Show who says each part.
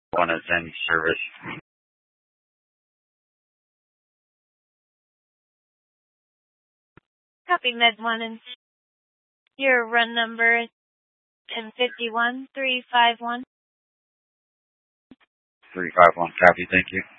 Speaker 1: 1 is in service.
Speaker 2: Copy Med 1 and your run number is 1051-351.
Speaker 1: 351, copy, thank you.